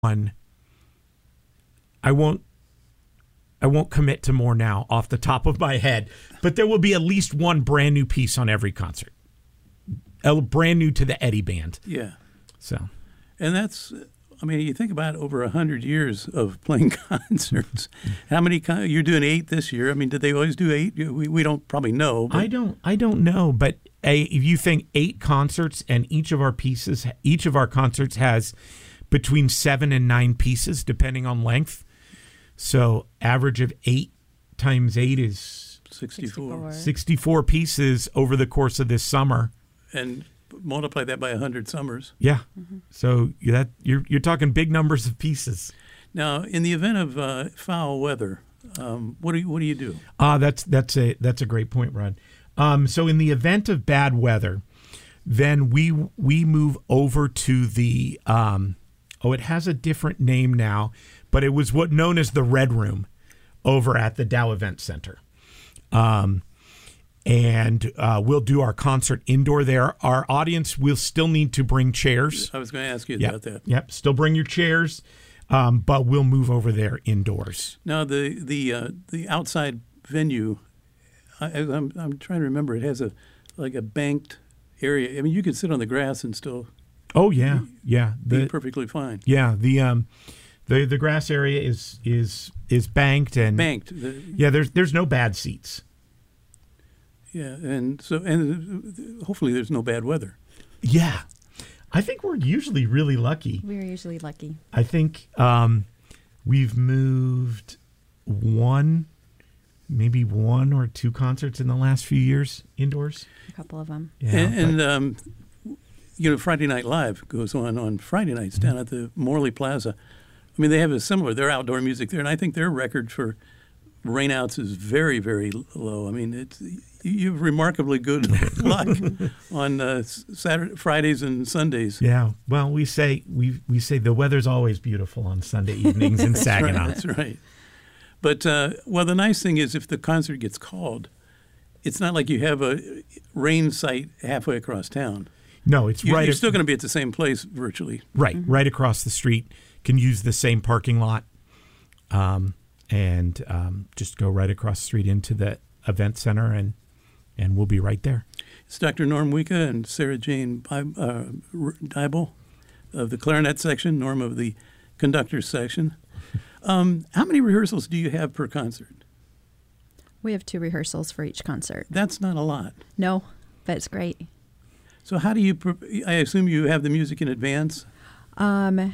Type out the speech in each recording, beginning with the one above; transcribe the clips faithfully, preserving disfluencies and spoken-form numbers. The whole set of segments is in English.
one. I won't I won't commit to more now off the top of my head, but there will be at least one brand new piece on every concert. A brand new to the Eddie Band. Yeah. So, and that's, I mean, you think about over a hundred years of playing concerts. How many? Con- you're doing eight this year. I mean, did they always do eight? We we don't probably know. But. I don't. I don't know. But a, if you think eight concerts and each of our pieces, each of our concerts has between seven and nine pieces, depending on length. So average of eight times eight is sixty-four. sixty-four pieces over the course of this summer. And multiply that by one hundred summers. Yeah. Mm-hmm. So that you're you're talking big numbers of pieces. Now, in the event of uh, foul weather, um, what do you what do you do? Ah, uh, that's that's a that's a great point, Rod. Um, so in the event of bad weather, then we we move over to the um, oh, it has a different name now, but it was what known as the Red Room over at the Dow Event Center. Um, and uh, we'll do our concert indoor there. Our audience will still need to bring chairs. I was going to ask you yep. about that. Yep, still bring your chairs, um, but we'll move over there indoors. Now, the the uh, the outside venue, I, I'm I'm trying to remember. It has a like a banked area. I mean, you could sit on the grass and still. Oh yeah, yeah, be the, perfectly fine. Yeah, the um, the the grass area is is is banked and banked. The, yeah, there's there's no bad seats. Yeah, and so and hopefully there's no bad weather. Yeah, I think we're usually really lucky. We're usually lucky. I think um, we've moved one, maybe one or two concerts in the last few years indoors. A couple of them. Yeah, and, and um, you know, Friday Night Live goes on on Friday nights mm-hmm. down at the Morley Plaza. I mean, they have a similar. They're outdoor music there, and I think their record for rainouts is very, very low. I mean, it's you have remarkably good luck on uh, Saturday, Fridays, and Sundays. Yeah. Well, we say we we say the weather's always beautiful on Sunday evenings in Saginaw. That's right. That's right. But uh, well, the nice thing is if the concert gets called, it's not like you have a rain site halfway across town. No, it's you, right. You're still going to be at the same place virtually. Right. Mm-hmm. Right across the street. Can use the same parking lot. Um. And um, just go right across the street into the event center, and and we'll be right there. It's Doctor Norm Wieke and Sarah Jane uh, Dybel of the clarinet section, Norm of the conductor section. Um, how many rehearsals do you have per concert? We have two rehearsals for each concert. That's not a lot. No, but it's great. So how do you, pre- I assume you have the music in advance? Um.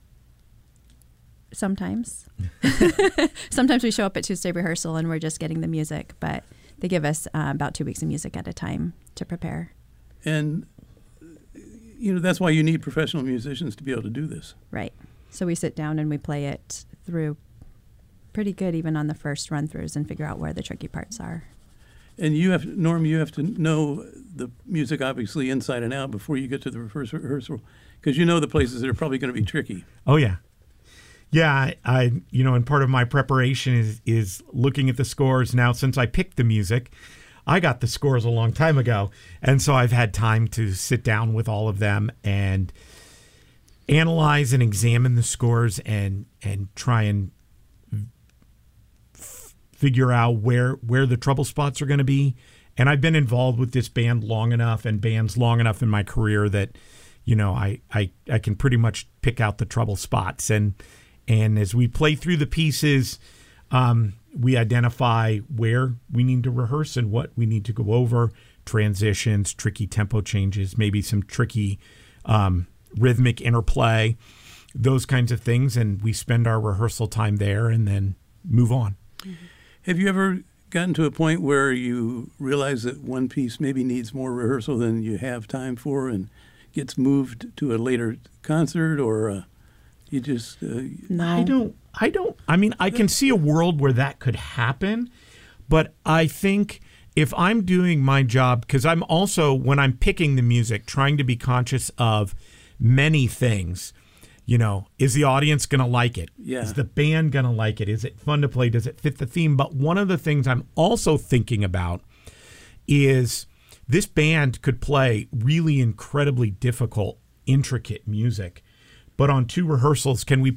Sometimes. Sometimes we show up at Tuesday rehearsal and we're just getting the music, but they give us uh, about two weeks of music at a time to prepare. And, you know, that's why you need professional musicians to be able to do this. Right. So we sit down and we play it through pretty good even on the first run-throughs and figure out where the tricky parts are. And you have, Norm, you have to know the music obviously inside and out before you get to the first rehearsal, because you know the places that are probably going to be tricky. Oh, yeah. Yeah, I, I, you know, and part of my preparation is is looking at the scores. Now, since I picked the music, I got the scores a long time ago, and so I've had time to sit down with all of them and analyze and examine the scores and and try and f- figure out where where the trouble spots are going to be. And I've been involved with this band long enough and bands long enough in my career that, you know, I I, I can pretty much pick out the trouble spots. And And as we play through the pieces, um, we identify where we need to rehearse and what we need to go over, transitions, tricky tempo changes, maybe some tricky um, rhythmic interplay, those kinds of things. And we spend our rehearsal time there and then move on. Mm-hmm. Have you ever gotten to a point where you realize that one piece maybe needs more rehearsal than you have time for and gets moved to a later concert, or uh, you just uh, no. I don't I don't I mean I can see a world where that could happen, but I think if I'm doing my job, because I'm also, when I'm picking the music, trying to be conscious of many things. You know, is the audience going to like it? Yeah. Is the band going to like it? Is it fun to play? Does it fit the theme? But one of the things I'm also thinking about is this band could play really incredibly difficult, intricate music. but on two rehearsals, can we